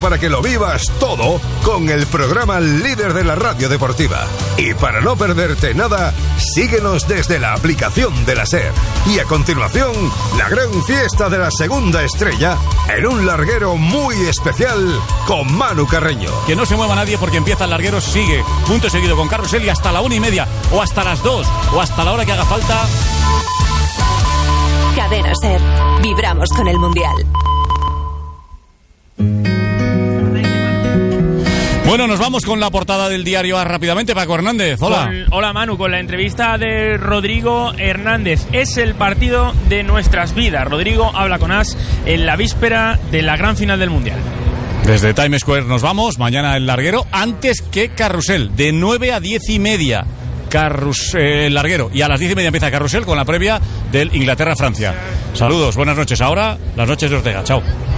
para que lo vivas todo con el programa líder de la radio deportiva. Y para no perderte nada, síguenos desde la aplicación de la SER. Y a continuación, la gran fiesta de la segunda estrella en un larguero muy especial con Manu Carreño. Que no se mueva nadie porque empieza el larguero, sigue punto seguido con Carrusel y hasta la 1:30 o hasta las 2 o hasta la hora que haga falta. Cadena SER. Vibramos con el Mundial. Bueno, nos vamos con la portada del diario AS rápidamente. Paco Hernández, hola. Hola Manu, con la entrevista de Rodrigo Hernández. Es el partido de nuestras vidas. Rodrigo habla con AS en la víspera de la gran final del Mundial. Desde Times Square nos vamos, mañana el larguero, antes que Carrusel, de 9 a 10:30. El larguero, y a las 10:30 empieza Carrusel con la previa del Inglaterra-Francia. Saludos, buenas noches. Ahora, las noches de Ortega. Chao.